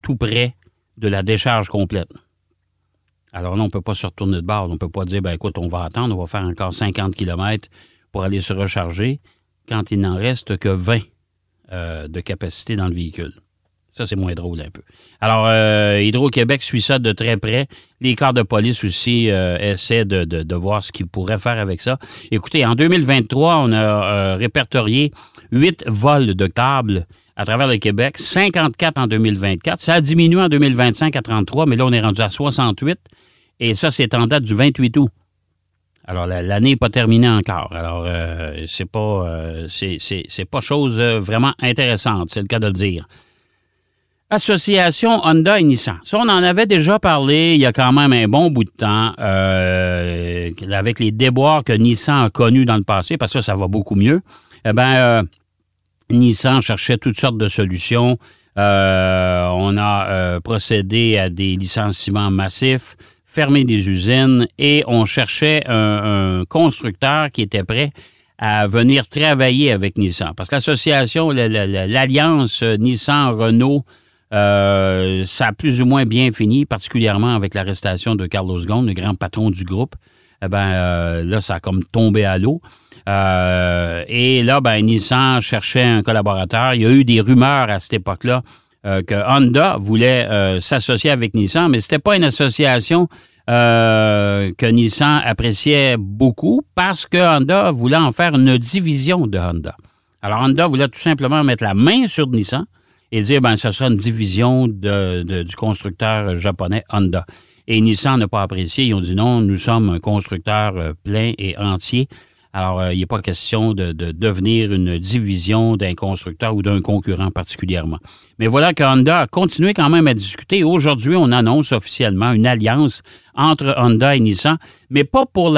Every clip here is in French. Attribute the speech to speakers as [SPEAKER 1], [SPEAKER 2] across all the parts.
[SPEAKER 1] tout près de la décharge complète. Alors là, on ne peut pas se retourner de bord. On ne peut pas dire, écoute, on va attendre, on va faire encore 50 km pour aller se recharger quand il n'en reste que 20 de capacité dans le véhicule. Ça, c'est moins drôle un peu. Alors, Hydro-Québec suit ça de très près. Les corps de police aussi essaient de voir ce qu'ils pourraient faire avec ça. Écoutez, en 2023, on a répertorié 8 vols de câbles à travers le Québec, 54 en 2024. Ça a diminué en 2025 à 33, mais là, on est rendu à 68. Et ça, c'est en date du 28 août. Alors, l'année n'est pas terminée encore. Alors, c'est pas chose vraiment intéressante, c'est le cas de le dire. Association Honda et Nissan. Ça, on en avait déjà parlé il y a quand même un bon bout de temps avec les déboires que Nissan a connus dans le passé, parce que ça va beaucoup mieux. Eh bien, Nissan cherchait toutes sortes de solutions. On a procédé à des licenciements massifs, fermé des usines et on cherchait un constructeur qui était prêt à venir travailler avec Nissan. Parce que l'association, l'alliance Nissan-Renault, ça a plus ou moins bien fini, particulièrement avec l'arrestation de Carlos Ghosn, le grand patron du groupe. Eh bien, là, ça a comme tombé à l'eau. Et là, Nissan cherchait un collaborateur. Il y a eu des rumeurs à cette époque-là que Honda voulait s'associer avec Nissan, mais c'était pas une association que Nissan appréciait beaucoup parce que Honda voulait en faire une division de Honda. Alors, Honda voulait tout simplement mettre la main sur Nissan et dire, ce sera une division du constructeur japonais Honda. Et Nissan n'a pas apprécié. Ils ont dit non, nous sommes un constructeur plein et entier. Alors, il n'est pas question de devenir une division d'un constructeur ou d'un concurrent particulièrement. Mais voilà que Honda a continué quand même à discuter. Aujourd'hui, on annonce officiellement une alliance entre Honda et Nissan, mais pas pour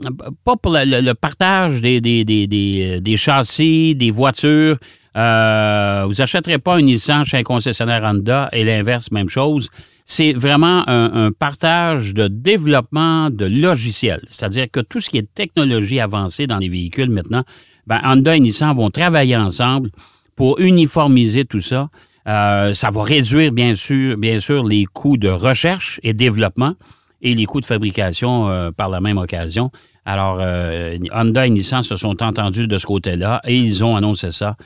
[SPEAKER 1] le partage des châssis, des voitures. Vous n'achèterez pas un Nissan chez un concessionnaire Honda et l'inverse, même chose. C'est vraiment un partage de développement de logiciels. C'est-à-dire que tout ce qui est technologie avancée dans les véhicules maintenant, Honda et Nissan vont travailler ensemble pour uniformiser tout ça. Ça va réduire, bien sûr, les coûts de recherche et développement et les coûts de fabrication par la même occasion. Alors, Honda et Nissan se sont entendus de ce côté-là et ils ont annoncé ça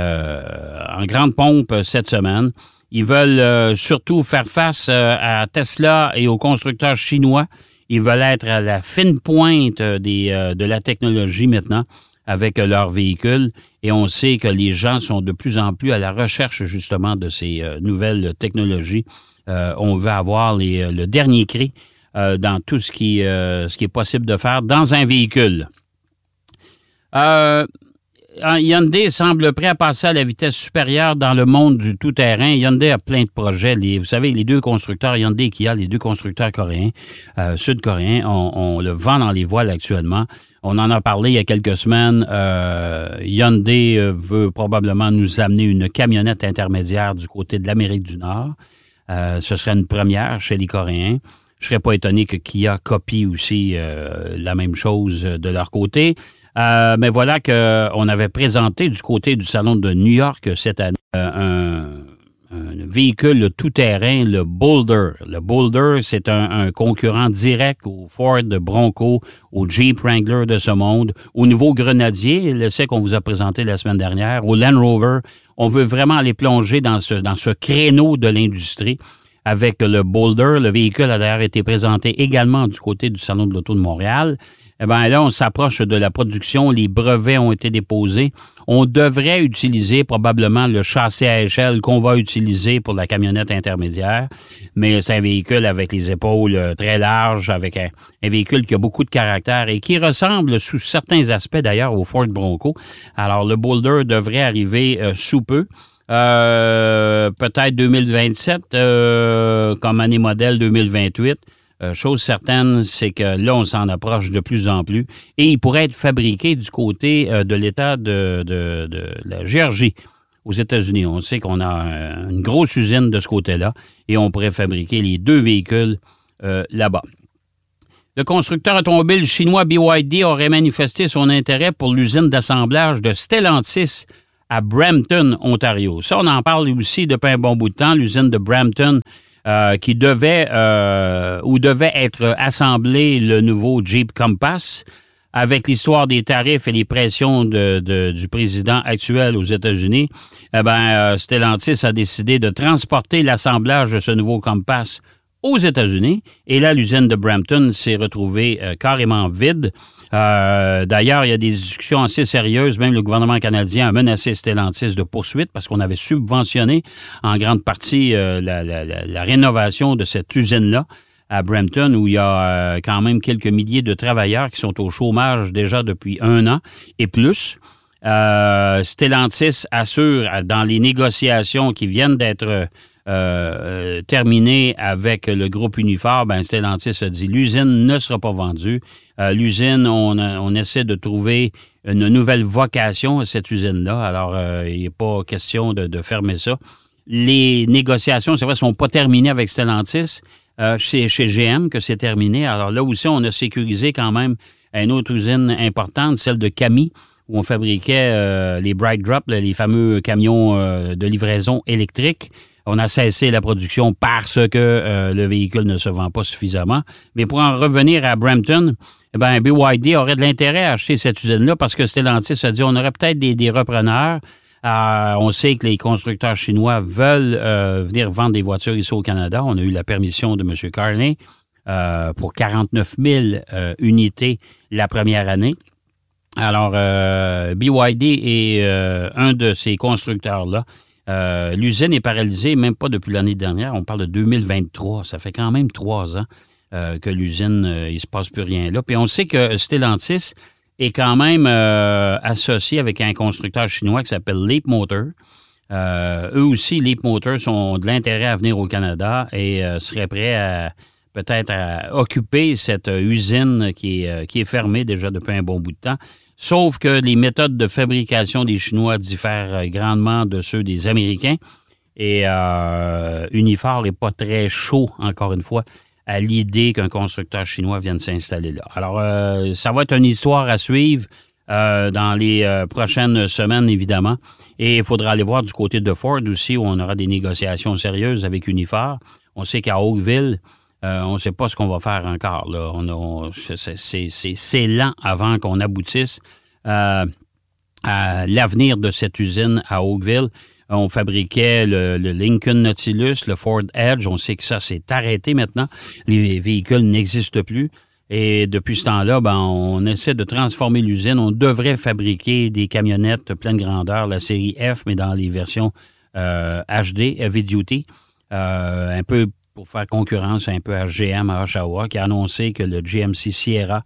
[SPEAKER 1] en grande pompe cette semaine. Ils veulent surtout faire face à Tesla et aux constructeurs chinois. Ils veulent être à la fine pointe de la technologie maintenant avec leurs véhicules. Et on sait que les gens sont de plus en plus à la recherche justement de ces nouvelles technologies. On veut avoir le dernier cri dans tout ce qui est possible de faire dans un véhicule. Hyundai semble prêt à passer à la vitesse supérieure dans le monde du tout-terrain. Hyundai a plein de projets. Vous savez, les deux constructeurs, Hyundai et Kia, les deux constructeurs coréens, sud-coréens, on le vend dans les voiles actuellement. On en a parlé il y a quelques semaines. Hyundai veut probablement nous amener une camionnette intermédiaire du côté de l'Amérique du Nord. Ce serait une première chez les Coréens. Je ne serais pas étonné que Kia copie aussi la même chose de leur côté. Mais voilà qu'on avait présenté du côté du Salon de New York cette année un véhicule tout-terrain, le Boulder. Le Boulder, c'est un concurrent direct au Ford Bronco, au Jeep Wrangler de ce monde, au nouveau Grenadier, l'essai qu'on vous a présenté la semaine dernière, au Land Rover. On veut vraiment aller plonger dans ce créneau de l'industrie avec le Boulder. Le véhicule a d'ailleurs été présenté également du côté du Salon de l'Auto de Montréal. Eh bien, là, on s'approche de la production. Les brevets ont été déposés. On devrait utiliser probablement le châssis à échelle qu'on va utiliser pour la camionnette intermédiaire. Mais c'est un véhicule avec les épaules très larges, avec un véhicule qui a beaucoup de caractère et qui ressemble sous certains aspects d'ailleurs au Ford Bronco. Alors, le Boulder devrait arriver sous peu. Peut-être 2027 comme année modèle 2028. Chose certaine, c'est que là, on s'en approche de plus en plus et il pourrait être fabriqué du côté de l'État de la Géorgie aux États-Unis. On sait qu'on a une grosse usine de ce côté-là et on pourrait fabriquer les deux véhicules là-bas. Le constructeur automobile chinois BYD aurait manifesté son intérêt pour l'usine d'assemblage de Stellantis à Brampton, Ontario. Ça, on en parle aussi depuis un bon bout de temps, l'usine de Brampton, qui devait être assemblé le nouveau Jeep Compass. Avec l'histoire des tarifs et les pressions du président actuel aux États-Unis, Stellantis a décidé de transporter l'assemblage de ce nouveau Compass aux États-Unis. Et là, l'usine de Brampton s'est retrouvée carrément vide. D'ailleurs, il y a des discussions assez sérieuses. Même le gouvernement canadien a menacé Stellantis de poursuite parce qu'on avait subventionné en grande partie la rénovation de cette usine-là à Brampton, où il y a quand même quelques milliers de travailleurs qui sont au chômage déjà depuis 1 an et plus. Stellantis assure dans les négociations qui viennent d'être terminées avec le groupe Unifor, Stellantis a dit l'usine ne sera pas vendue. L'usine, on essaie de trouver une nouvelle vocation à cette usine-là. Alors, il n'est pas question de fermer ça. Les négociations, c'est vrai, ne sont pas terminées avec Stellantis. Chez GM que c'est terminé. Alors là aussi, on a sécurisé quand même une autre usine importante, celle de Cami, où on fabriquait les Bright Drop, les fameux camions de livraison électrique. On a cessé la production parce que le véhicule ne se vend pas suffisamment. Mais pour en revenir à Brampton, BYD aurait de l'intérêt à acheter cette usine-là parce que Stellantis a dit on aurait peut-être des repreneurs. On sait que les constructeurs chinois veulent venir vendre des voitures ici au Canada. On a eu la permission de M. Carney pour 49 000 unités la première année. Alors, BYD est un de ces constructeurs-là. L'usine est paralysée, même pas depuis l'année dernière. On parle de 2023. Ça fait quand même 3 ans que l'usine, il se passe plus rien là. Puis on sait que Stellantis est quand même associé avec un constructeur chinois qui s'appelle Leapmotor. Eux aussi, Leapmotor, ont de l'intérêt à venir au Canada et seraient prêts peut-être à occuper cette usine qui est fermée déjà depuis un bon bout de temps. Sauf que les méthodes de fabrication des Chinois diffèrent grandement de ceux des Américains. Et Unifor n'est pas très chaud, encore une fois, à l'idée qu'un constructeur chinois vienne s'installer là. Alors, ça va être une histoire à suivre dans les prochaines semaines, évidemment. Et il faudra aller voir du côté de Ford aussi, où on aura des négociations sérieuses avec Unifor. On sait qu'à Oakville, on ne sait pas ce qu'on va faire encore. Là. C'est lent avant qu'on aboutisse à l'avenir de cette usine à Oakville. On fabriquait le Lincoln Nautilus, le Ford Edge. On sait que ça s'est arrêté maintenant. Les véhicules n'existent plus. Et depuis ce temps-là, on essaie de transformer l'usine. On devrait fabriquer des camionnettes pleine grandeur, la série F, mais dans les versions HD, Heavy Duty. Un peu pour faire concurrence un peu à GM à Oshawa, qui a annoncé que le GMC Sierra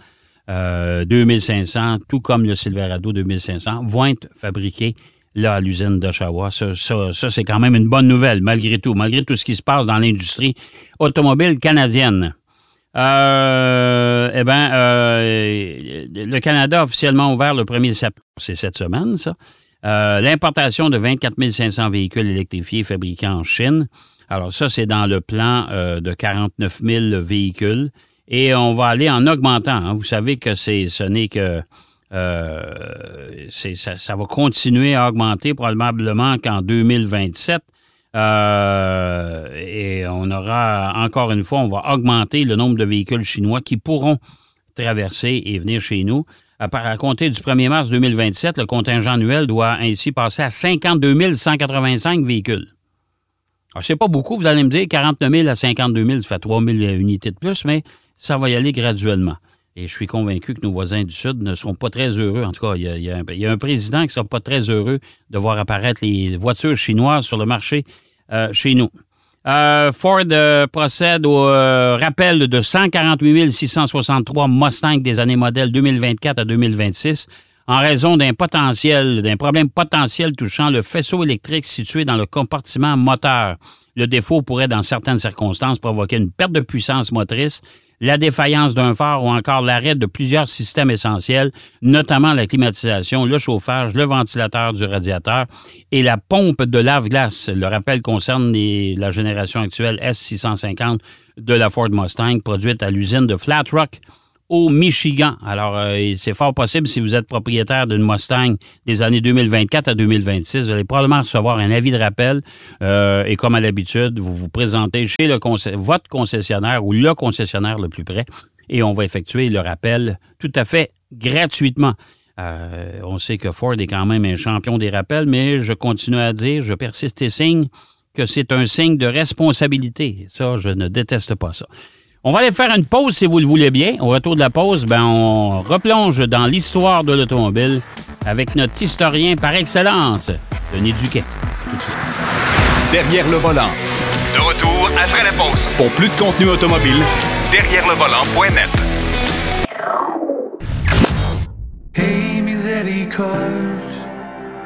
[SPEAKER 1] 2500, tout comme le Silverado 2500, vont être fabriqués là, à l'usine d'Oshawa. Ça, c'est quand même une bonne nouvelle, malgré tout ce qui se passe dans l'industrie automobile canadienne. Le Canada a officiellement ouvert le 1er septembre. C'est cette semaine, ça. L'importation de 24 500 véhicules électrifiés fabriqués en Chine. Alors ça, c'est dans le plan de 49 000 véhicules. Et on va aller en augmentant. Hein. Vous savez que ça va continuer à augmenter probablement qu'en 2027. Et on aura, encore une fois, on va augmenter le nombre de véhicules chinois qui pourront traverser et venir chez nous. À compter du 1er mars 2027, le contingent annuel doit ainsi passer à 52 185 véhicules. Alors, c'est pas beaucoup, vous allez me dire, 49 000 à 52 000, ça fait 3 000 unités de plus, mais ça va y aller graduellement. Et je suis convaincu que nos voisins du Sud ne seront pas très heureux. En tout cas, il y a un président qui ne sera pas très heureux de voir apparaître les voitures chinoises sur le marché chez nous. Ford procède au rappel de 148 663 Mustang des années modèles 2024 à 2026 en raison d'un problème potentiel touchant le faisceau électrique situé dans le compartiment moteur. Le défaut pourrait, dans certaines circonstances, provoquer une perte de puissance motrice, la défaillance d'un phare ou encore l'arrêt de plusieurs systèmes essentiels, notamment la climatisation, le chauffage, le ventilateur du radiateur et la pompe de lave-glace. Le rappel concerne la génération actuelle S650 de la Ford Mustang, produite à l'usine de Flat Rock au Michigan. Alors, c'est fort possible, si vous êtes propriétaire d'une Mustang des années 2024 à 2026, vous allez probablement recevoir un avis de rappel. Et comme à l'habitude, vous vous présentez chez votre concessionnaire ou le concessionnaire le plus près et on va effectuer le rappel tout à fait gratuitement. On sait que Ford est quand même un champion des rappels, mais je continue à dire, je persiste et signe que c'est un signe de responsabilité. Ça, je ne déteste pas ça. On va aller faire une pause, si vous le voulez bien. Au retour de la pause, on replonge dans l'histoire de l'automobile avec notre historien par excellence, Denis Duquet. Tout de suite.
[SPEAKER 2] Derrière le volant.
[SPEAKER 3] De retour après la pause.
[SPEAKER 2] Pour plus de contenu automobile,
[SPEAKER 3] derrièreLeVolant.net.
[SPEAKER 4] Hey, miséricorde,